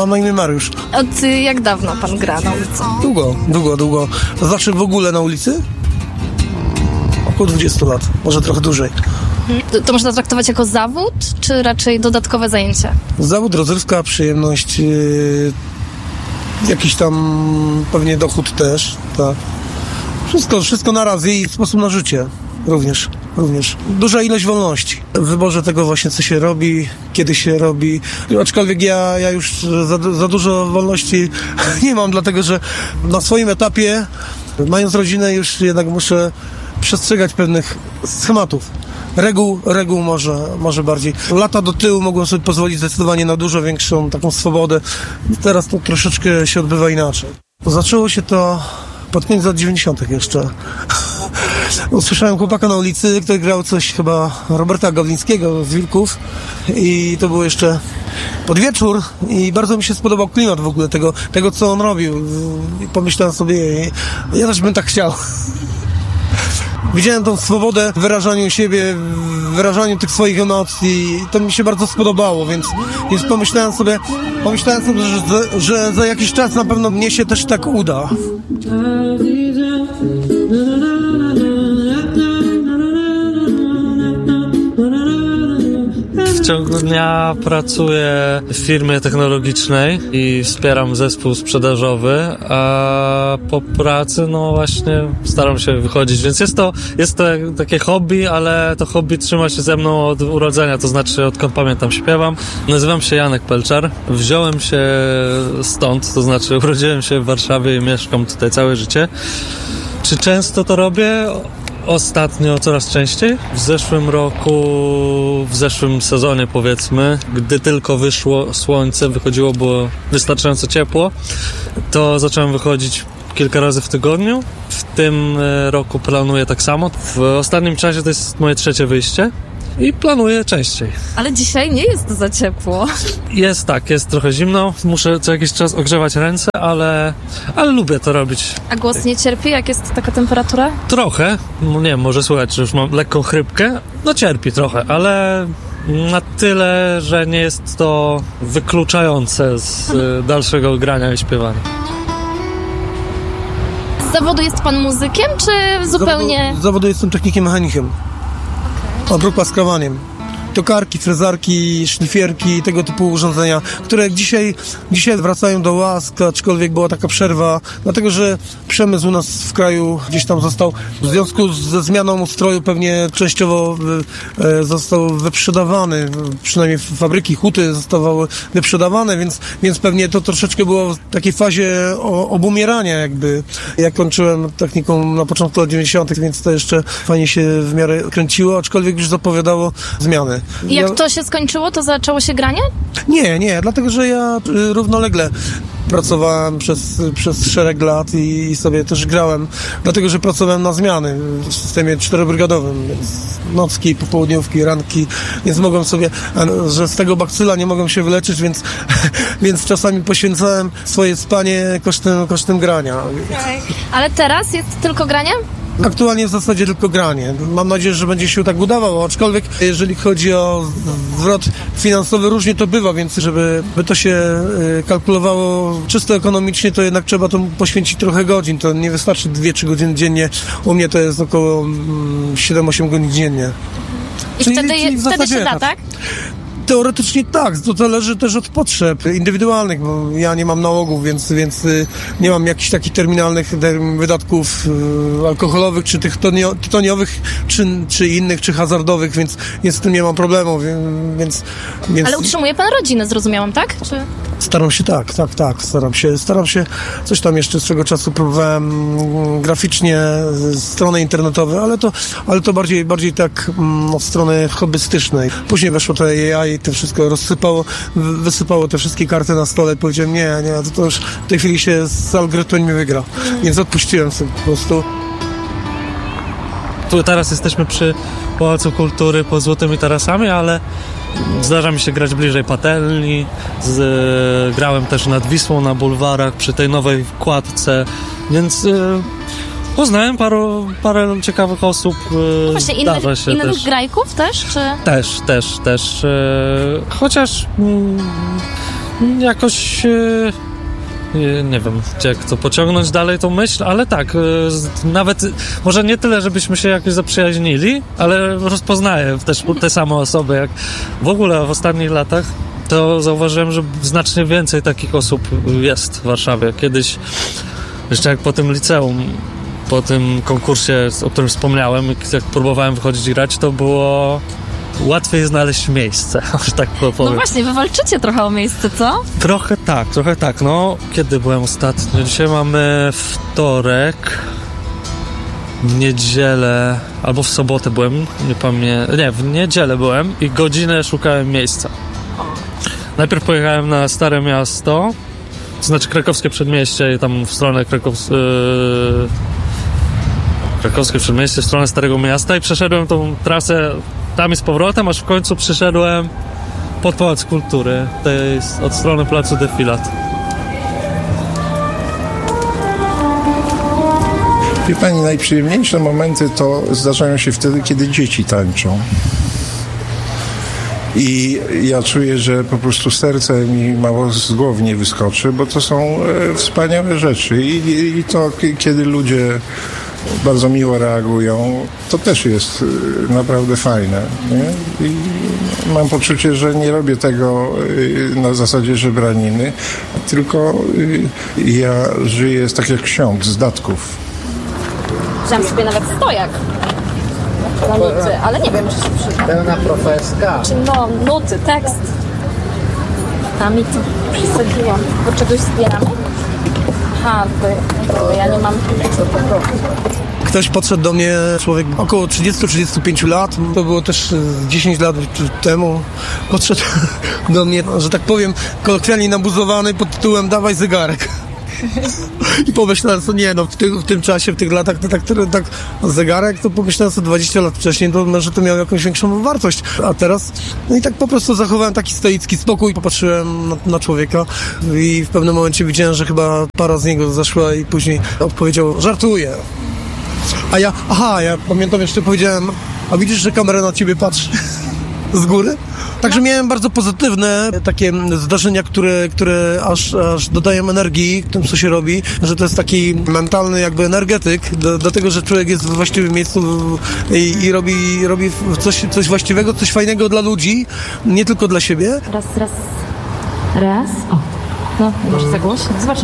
Mam na imię Mariusz. Od jak dawno pan gra na ulicy? Długo. To znaczy w ogóle na ulicy? Około 20 lat, może trochę dłużej. To można traktować jako zawód, czy raczej dodatkowe zajęcie? Zawód, rozrywka, przyjemność, jakiś tam pewnie dochód też, tak. Wszystko naraz i sposób na życie również. Duża ilość wolności. W wyborze tego właśnie, co się robi, kiedy się robi. Aczkolwiek ja już za dużo wolności nie mam, dlatego że na swoim etapie, mając rodzinę, już jednak muszę przestrzegać pewnych schematów. Reguł może bardziej. Lata do tyłu mogłem sobie pozwolić zdecydowanie na dużo większą taką swobodę. Teraz to troszeczkę się odbywa inaczej. Zaczęło się to pod koniec lat 90. jeszcze. Usłyszałem chłopaka na ulicy, który grał coś chyba Roberta Gawlińskiego z Wilków i to było jeszcze pod wieczór i bardzo mi się spodobał klimat w ogóle tego co on robił. I pomyślałem sobie, ja też bym tak chciał. Widziałem tą swobodę w wyrażaniu siebie, w wyrażaniu tych swoich emocji i to mi się bardzo spodobało, więc pomyślałem sobie, że za jakiś czas na pewno mnie się też tak uda. W ciągu dnia pracuję w firmie technologicznej i wspieram zespół sprzedażowy, a po pracy właśnie staram się wychodzić, więc jest to takie hobby, ale to hobby trzyma się ze mną od urodzenia, to znaczy odkąd pamiętam śpiewam. Nazywam się Janek Pelczar, wziąłem się stąd, to znaczy urodziłem się w Warszawie i mieszkam tutaj całe życie. Czy często to robię? Ostatnio coraz częściej. W zeszłym roku, w zeszłym sezonie powiedzmy, gdy tylko wyszło słońce, było wystarczająco ciepło, to zacząłem wychodzić kilka razy w tygodniu. W tym roku planuję tak samo. W ostatnim czasie to jest moje 3. wyjście i planuję częściej. Ale dzisiaj nie jest za ciepło. Jest trochę zimno. Muszę co jakiś czas ogrzewać ręce, ale lubię to robić. A głos nie cierpi, jak jest taka temperatura? Trochę. Nie wiem, może słychać, że już mam lekką chrypkę. Cierpi trochę, ale na tyle, że nie jest to wykluczające z dalszego grania i śpiewania. Z zawodu jest pan muzykiem, czy zupełnie... Z zawodu jestem technikiem mechanikiem. Obróbka z krawaniem. Tokarki, frezarki, szlifierki, tego typu urządzenia, które dzisiaj wracają do łask, aczkolwiek była taka przerwa, dlatego że przemysł u nas w kraju gdzieś tam został, w związku ze zmianą ustroju pewnie częściowo został wyprzedawany, przynajmniej fabryki, huty zostawały wyprzedawane, więc pewnie to troszeczkę było w takiej fazie obumierania jakby. Ja kończyłem techniką na początku lat 90., więc to jeszcze fajnie się w miarę kręciło, aczkolwiek już zapowiadało zmiany. Jak to się skończyło, to zaczęło się granie? Nie, dlatego że ja równolegle pracowałem przez szereg lat i sobie też grałem, dlatego że pracowałem na zmiany w systemie 4-brygadowym, więc nocki, popołudniówki, ranki, więc mogłem sobie, że z tego bakcyla nie mogłem się wyleczyć, więc czasami poświęcałem swoje spanie kosztem grania. Okay. Ale teraz jest tylko granie? Aktualnie w zasadzie tylko granie. Mam nadzieję, że będzie się tak udawało, aczkolwiek jeżeli chodzi o zwrot finansowy, różnie to bywa, więc żeby to się kalkulowało czysto ekonomicznie, to jednak trzeba to poświęcić trochę godzin. To nie wystarczy 2-3 godziny dziennie. U mnie to jest około 7-8 godzin dziennie. I wtedy się da, tak? Teoretycznie tak, to zależy też od potrzeb indywidualnych, bo ja nie mam nałogów, więc nie mam jakichś takich terminalnych wydatków alkoholowych, czy tych tytoniowych, czy innych, czy hazardowych, więc z tym nie mam problemu, więc... Ale utrzymuje pan rodzinę, zrozumiałem, tak? Czy... Staram się tak, staram się, coś tam jeszcze swego czasu próbowałem graficznie, strony internetowe, ale to bardziej tak od strony hobbystycznej. Później weszło to AI, to wszystko wysypało te wszystkie karty na stole i powiedziałem, nie, to już w tej chwili się z algorytmem nie wygra, więc odpuściłem sobie po prostu. Tu teraz jesteśmy przy Pałacu Kultury pod Złotymi Tarasami, ale zdarza mi się grać bliżej patelni, grałem też nad Wisłą na bulwarach przy tej nowej wkładce, więc poznałem parę ciekawych osób. No właśnie, innych grajków też? Czy? Też. Chociaż jakoś... nie wiem, jak to pociągnąć dalej tą myśl, ale tak, nawet może nie tyle, żebyśmy się jakoś zaprzyjaźnili, ale rozpoznaję też te same osoby, jak w ogóle w ostatnich latach to zauważyłem, że znacznie więcej takich osób jest w Warszawie. Kiedyś, jeszcze jak po tym liceum, po tym konkursie, o którym wspomniałem, jak próbowałem wychodzić i grać, to było łatwiej znaleźć miejsce, że tak powiem. No właśnie, wy walczycie trochę o miejsce, co? Trochę tak. No, kiedy byłem ostatnio? Dzisiaj mamy wtorek, w niedzielę, albo w sobotę byłem, w niedzielę byłem i godzinę szukałem miejsca. Najpierw pojechałem na Stare Miasto, to znaczy Krakowskie Przedmieście i tam w stronę Krakowskie Przedmieście, w stronę Starego Miasta i przeszedłem tą trasę tam i z powrotem, aż w końcu przyszedłem pod Pałac Kultury, od strony placu Defilat. Wie pani, najprzyjemniejsze momenty to zdarzają się wtedy, kiedy dzieci tańczą. I ja czuję, że po prostu serce mi mało z głowy nie wyskoczy, bo to są wspaniałe rzeczy. I to, kiedy ludzie bardzo miło reagują, to też jest naprawdę fajne. Nie? I mam poczucie, że nie robię tego na zasadzie żebraniny, tylko ja żyję tak jak ksiądz z datków. Wziąłem sobie nawet stojak na nuty, ale nie wiem, czy się przyda. Pełna profeska. Czy nuty, tekst. Tam mi to przesadziłam. Bo czegoś zbieramy? Aha, to ja nie mam co tego. Ktoś podszedł do mnie, człowiek około 30-35 lat, to było też 10 lat temu, podszedł do mnie, że tak powiem, kolokwialnie nabuzowany pod tytułem "dawaj zegarek". I pomyślałem sobie, w tym czasie, w tych latach, tak zegarek, to pomyślałem sobie 20 lat wcześniej, to może to miało jakąś większą wartość, a teraz, no i tak po prostu zachowałem taki stoicki spokój, popatrzyłem na człowieka i w pewnym momencie widziałem, że chyba para z niego zeszła i później odpowiedział: żartuję. A ja pamiętam, jeszcze powiedziałem: a widzisz, że kamera na ciebie patrzy z góry? Także miałem bardzo pozytywne takie zdarzenia, które aż dodają energii tym, co się robi, że to jest taki mentalny jakby energetyk, dlatego, że człowiek jest we właściwym miejscu i robi coś właściwego, coś fajnego dla ludzi, nie tylko dla siebie. Raz. O. No, może zagłoś? Zobacz.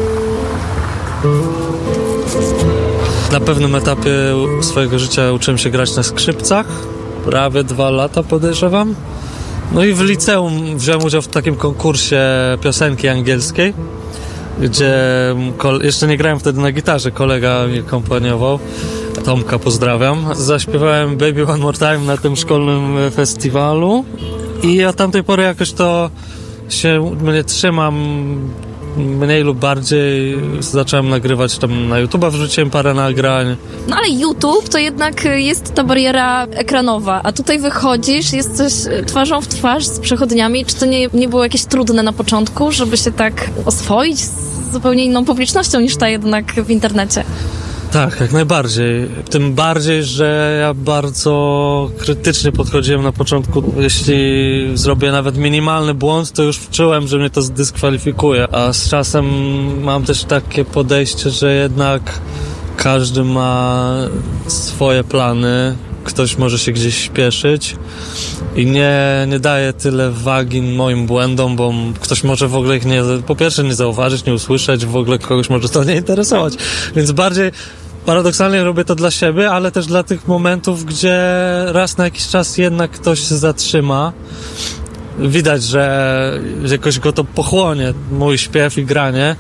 Na pewnym etapie swojego życia uczyłem się grać na skrzypcach, prawie 2 lata podejrzewam. No i w liceum wziąłem udział w takim konkursie piosenki angielskiej, gdzie jeszcze nie grałem wtedy na gitarze, kolega mi akompaniował, Tomka pozdrawiam. Zaśpiewałem Baby One More Time na tym szkolnym festiwalu i od tamtej pory jakoś to mnie trzymam mniej lub bardziej. Zacząłem nagrywać tam na YouTube'a, wrzuciłem parę nagrań. No ale YouTube to jednak jest ta bariera ekranowa, a tutaj wychodzisz, jesteś twarzą w twarz z przechodniami. Czy to nie było jakieś trudne na początku, żeby się tak oswoić z zupełnie inną publicznością niż ta jednak w internecie? Tak, jak najbardziej. Tym bardziej, że ja bardzo krytycznie podchodziłem na początku. Jeśli zrobię nawet minimalny błąd, to już czułem, że mnie to zdyskwalifikuje. A z czasem mam też takie podejście, że jednak każdy ma swoje plany. Ktoś może się gdzieś śpieszyć i nie daje tyle wagi moim błędom, bo ktoś może w ogóle ich po pierwsze nie zauważyć, nie usłyszeć, w ogóle kogoś może to nie interesować. Więc bardziej paradoksalnie robię to dla siebie, ale też dla tych momentów, gdzie raz na jakiś czas jednak ktoś się zatrzyma. Widać, że jakoś go to pochłonie, mój śpiew i granie.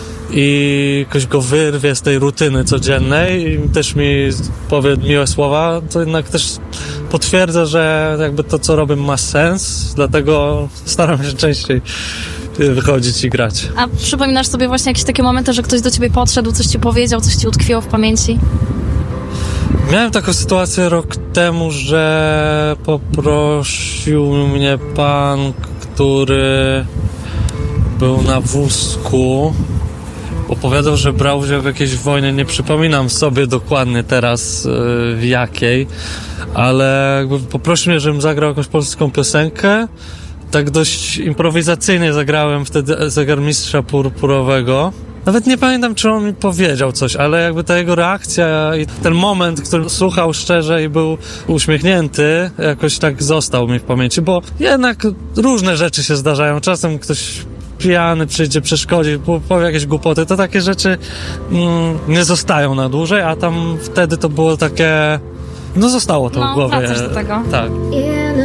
I jakoś go wyrwie z tej rutyny codziennej i też mi powie miłe słowa, to jednak też potwierdza, że jakby to, co robię, ma sens, dlatego staram się częściej wychodzić i grać. A przypominasz sobie właśnie jakieś takie momenty, że ktoś do ciebie podszedł, coś ci powiedział, coś ci utkwiło w pamięci? Miałem taką sytuację rok temu, że poprosił mnie pan, który był na wózku. Opowiadał, że brał udział w jakiejś wojnie, nie przypominam sobie dokładnie teraz w jakiej, ale jakby poprosił mnie, żebym zagrał jakąś polską piosenkę, Tak dość improwizacyjnie zagrałem wtedy Zegarmistrza Purpurowego. Nawet nie pamiętam, czy on mi powiedział coś, ale jakby ta jego reakcja i ten moment, który słuchał szczerze i był uśmiechnięty, jakoś tak został mi w pamięci, bo jednak różne rzeczy się zdarzają. Czasem ktoś pijany przyjdzie, przeszkodzi, powie jakieś głupoty, to takie rzeczy nie zostają na dłużej, a tam wtedy to było takie... No zostało to w głowie. Wracasz do tego. Tak.